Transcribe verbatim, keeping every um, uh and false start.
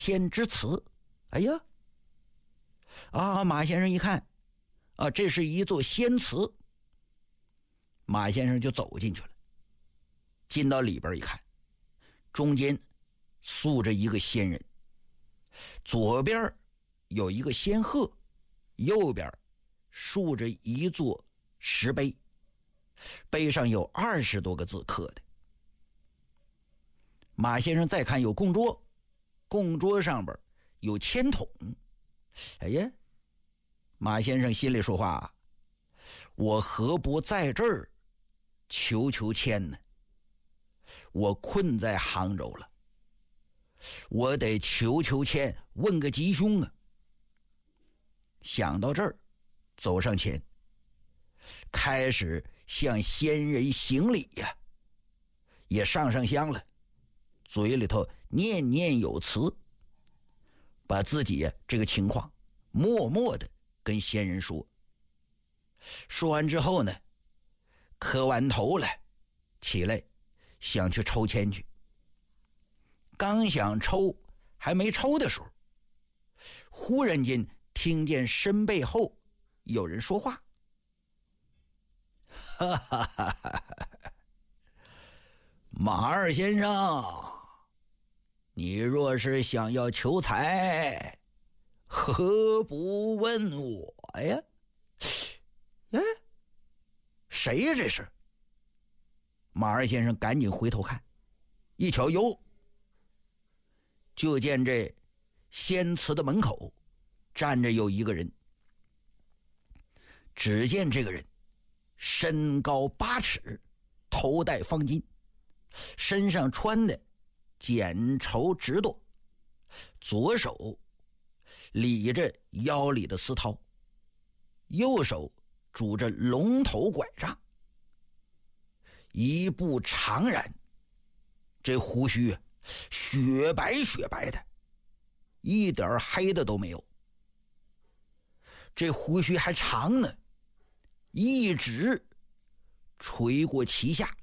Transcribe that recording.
仙之祠。哎呀，啊，马先生一看，啊，这是一座仙祠。马先生就走进去了，进到里边一看，中间塑着一个仙人，左边有一个仙鹤，右边竖着一座石碑，碑上有二十多个字刻的。马先生再看有供桌，供桌上边有签筒。哎呀，马先生心里说话，我何不在这儿求求签呢？我困在杭州了，我得求求签，问个吉凶啊。想到这儿，走上前，开始向仙人行礼呀、啊，也上上香了，嘴里头念念有词，把自己这个情况默默的跟仙人说。说完之后呢，磕完头了，起来想去抽签去。刚想抽，还没抽的时候，忽然间听见身背后有人说话。哈哈哈哈，马二先生，你若是想要求财，何不问我呀？哎，谁呀这是？马二先生赶紧回头看，一瞧，哟，就见这仙祠的门口站着有一个人。只见这个人身高八尺，头戴方巾，身上穿的剪绸直缎，左手理着腰里的丝绦，右手拄着龙头拐杖，一步长髯，这胡须雪白雪白的，一点黑的都没有。这胡须还长呢，一直垂过脐下，